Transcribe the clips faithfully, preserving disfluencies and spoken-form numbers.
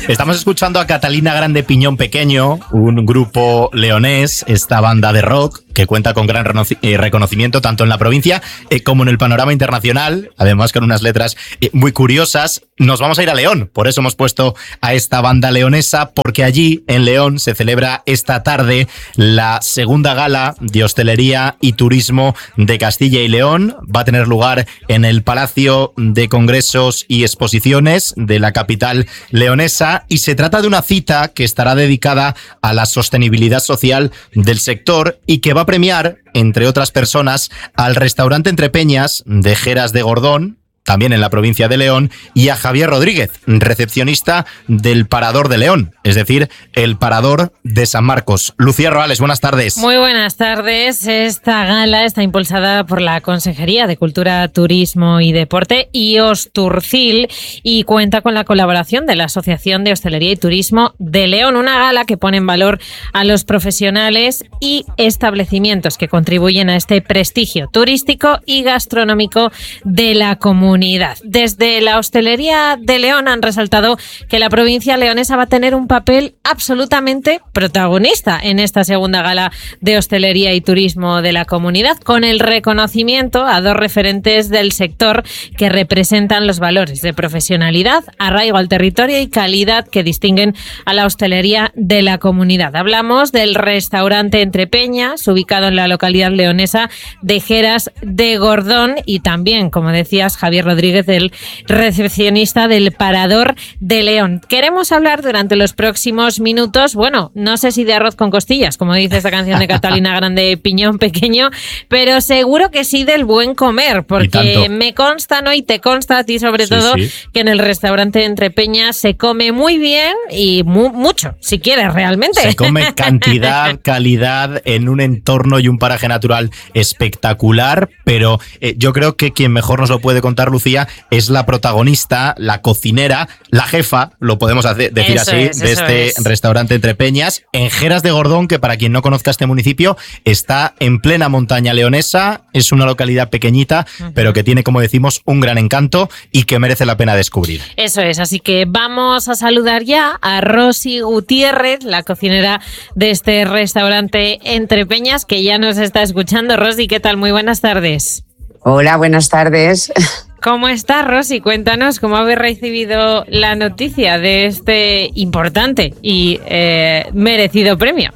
Estamos escuchando a Catalina Grande Piñón Pequeño, un grupo leonés, esta banda de rock que cuenta con gran reconocimiento tanto en la provincia eh, como en el panorama internacional, además con unas letras eh, muy curiosas. Nos vamos a ir a León, por eso hemos puesto a esta banda leonesa, porque allí en León se celebra esta tarde la segunda gala de hostelería y turismo de Castilla y León. Va a tener lugar en el Palacio de Congresos y Exposiciones de la capital leonesa y se trata de una cita que estará dedicada a la sostenibilidad social del sector y que va a premiar, entre otras personas, al restaurante Entre Peñas de Jeras de Gordón, también en la provincia de León, y a Javier Rodríguez, recepcionista del Parador de León, es decir, el Parador de San Marcos. Lucía Roales, buenas tardes. Muy buenas tardes. Esta gala está impulsada por la Consejería de Cultura, Turismo y Deporte y Osturcil y cuenta con la colaboración de la Asociación de Hostelería y Turismo de León, una gala que pone en valor a los profesionales y establecimientos que contribuyen a este prestigio turístico y gastronómico de la comunidad. Desde la hostelería de León han resaltado que la provincia leonesa va a tener un papel absolutamente protagonista en esta segunda gala de hostelería y turismo de la comunidad, con el reconocimiento a dos referentes del sector que representan los valores de profesionalidad, arraigo al territorio y calidad que distinguen a la hostelería de la comunidad. Hablamos del restaurante Entre Peñas, ubicado en la localidad leonesa de Jeras de Gordón, y también, como decías, Javier Rodríguez, el recepcionista del Parador de León. Queremos hablar durante los próximos minutos, bueno, no sé si de arroz con costillas, como dice esta canción de Catalina Grande Piñón Pequeño, pero seguro que sí del buen comer, porque me consta, ¿no? Y te consta a ti sobre sí, todo, sí. que en el restaurante Entre Peñas se come muy bien y mu- mucho, si quieres realmente. Se come cantidad, calidad, en un entorno y un paraje natural espectacular, pero eh, yo creo que quien mejor nos lo puede contar, Lucía, es la protagonista, la cocinera, la jefa, lo podemos hacer, decir eso así, es, de este es. restaurante Entre Peñas, en Jeras de Gordón, que para quien no conozca este municipio, está en plena montaña leonesa, es una localidad pequeñita, uh-huh. pero que tiene, como decimos, un gran encanto y que merece la pena descubrir. Eso es, así que vamos a saludar ya a Rosy Gutiérrez, la cocinera de este restaurante Entre Peñas, que ya nos está escuchando. Rosy, ¿qué tal? Muy buenas tardes. Hola, buenas tardes. ¿Cómo estás, Rosy? Cuéntanos cómo habéis recibido la noticia de este importante y eh, merecido premio.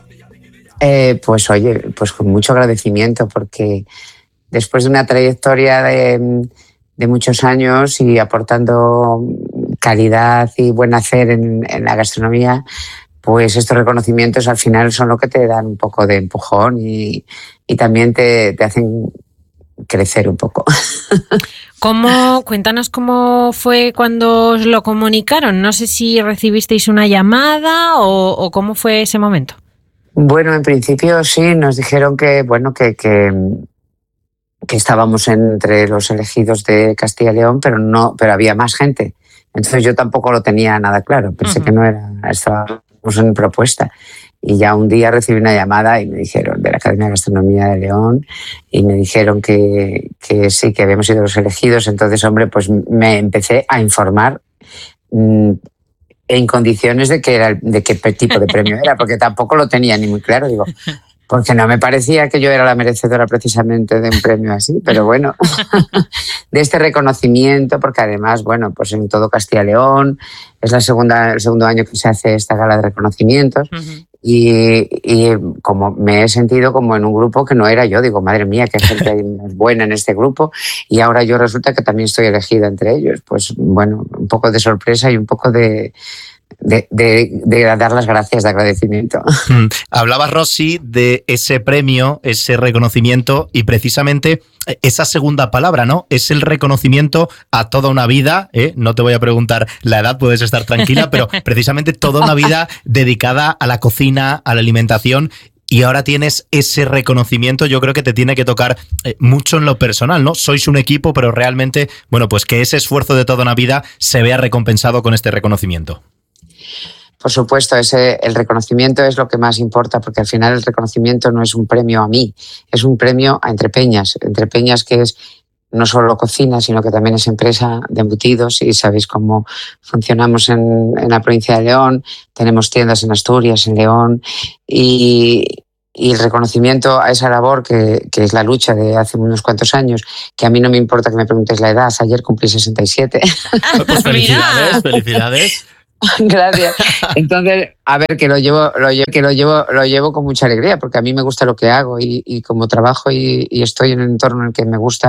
Eh, pues oye, pues con mucho agradecimiento, porque después de una trayectoria de, de muchos años y aportando calidad y buen hacer en, en la gastronomía, pues estos reconocimientos al final son lo que te dan un poco de empujón y, y también te, te hacen crecer un poco. ¿Cómo, cuéntanos cómo fue cuando os lo comunicaron? No sé si recibisteis una llamada o, o cómo fue ese momento. Bueno, en principio sí, nos dijeron que, bueno, que, que, que estábamos entre los elegidos de Castilla y León, pero no, pero había más gente. Entonces yo tampoco lo tenía nada claro. Pensé uh-huh. que no era, estábamos en propuesta. Y ya un día recibí una llamada y me dijeron, de la Academia de Gastronomía de León, y me dijeron que, que sí, que habíamos sido los elegidos. Entonces, hombre, pues me empecé a informar mmm, en condiciones de que era, de qué tipo de premio era, porque tampoco lo tenía ni muy claro. Digo, porque no me parecía que yo era la merecedora precisamente de un premio así, pero bueno, de este reconocimiento, porque además, bueno, pues en todo Castilla y León es la segunda, el segundo año que se hace esta gala de reconocimientos. Uh-huh. Y, y como me he sentido como en un grupo que no era yo, digo, madre mía, qué gente hay buena en este grupo, y ahora yo resulta que también estoy elegida entre ellos. Pues bueno, un poco de sorpresa y un poco de, de, de, de dar las gracias, de agradecimiento. Mm. Hablabas, Rosy, de ese premio, ese reconocimiento, y precisamente esa segunda palabra, ¿no? Es el reconocimiento a toda una vida, ¿eh? No te voy a preguntar la edad, puedes estar tranquila, pero precisamente toda una vida dedicada a la cocina, a la alimentación, y ahora tienes ese reconocimiento. Yo creo que te tiene que tocar eh, mucho en lo personal, ¿no? Sois un equipo, pero realmente, bueno, pues que ese esfuerzo de toda una vida se vea recompensado con este reconocimiento. Por supuesto, ese, el reconocimiento es lo que más importa, porque al final el reconocimiento no es un premio a mí, es un premio a Entre Peñas. Entre Peñas, que es no solo cocina, sino que también es empresa de embutidos y sabéis cómo funcionamos en, en la provincia de León. Tenemos tiendas en Asturias, en León y, y el reconocimiento a esa labor que, que es la lucha de hace unos cuantos años, que a mí no me importa que me preguntes la edad, ayer cumplí sesenta y siete. Pues felicidades, felicidades. Gracias. Entonces, a ver, que lo llevo, lo llevo, que lo llevo, lo llevo con mucha alegría, porque a mí me gusta lo que hago y, y como trabajo y, y estoy en un entorno en el que me gusta